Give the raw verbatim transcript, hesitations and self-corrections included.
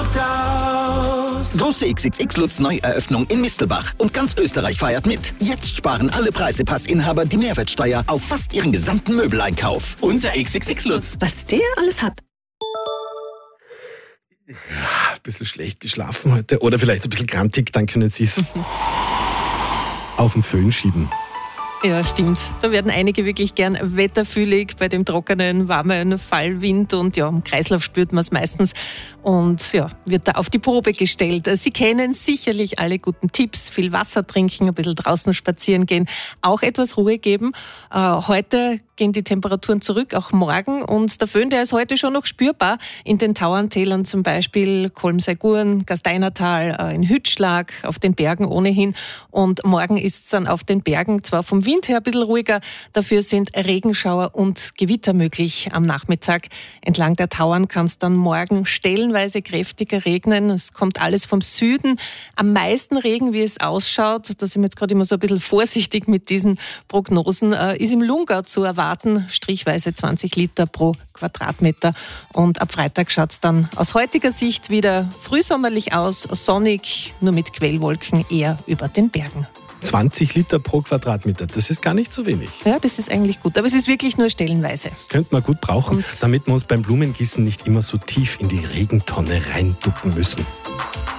aus. Große X X X-Lutz-Neueröffnung in Mistelbach. Und ganz Österreich feiert mit. Jetzt sparen alle Preisepassinhaber die Mehrwertsteuer auf fast ihren gesamten Möbeleinkauf. Unser X X X-Lutz. Was der alles hat. Ja, ein bisschen schlecht geschlafen heute. Oder vielleicht ein bisschen grantig, dann können Sie es auf den Föhn schieben. Ja, stimmt. Da werden einige wirklich gern wetterfühlig bei dem trockenen, warmen Fallwind und ja, im Kreislauf spürt man es meistens und ja, wird da auf die Probe gestellt. Sie kennen sicherlich alle guten Tipps, viel Wasser trinken, ein bisschen draußen spazieren gehen, auch etwas Ruhe geben. Äh, heute gehen die Temperaturen zurück, auch morgen und der Föhn, der ist heute schon noch spürbar in den Tauerntälern, zum Beispiel Kolmsei-Gurn, Gasteinertal, äh, in Hütschlag, auf den Bergen ohnehin und morgen ist es dann auf den Bergen zwar vom Wind her ein bisschen ruhiger, dafür sind Regenschauer und Gewitter möglich am Nachmittag. Entlang der Tauern kann es dann morgen stellenweise kräftiger regnen. Es kommt alles vom Süden. Am meisten Regen, wie es ausschaut, da sind wir jetzt gerade immer so ein bisschen vorsichtig mit diesen Prognosen, ist im Lungau zu erwarten. Strichweise zwanzig Liter pro Quadratmeter. Und ab Freitag schaut es dann aus heutiger Sicht wieder frühsommerlich aus, sonnig, nur mit Quellwolken eher über den Bergen. zwanzig Liter pro Quadratmeter, das ist gar nicht so wenig. Ja, das ist eigentlich gut, aber es ist wirklich nur stellenweise. Das könnte man gut brauchen, Und damit wir uns beim Blumengießen nicht immer so tief in die Regentonne reinducken müssen.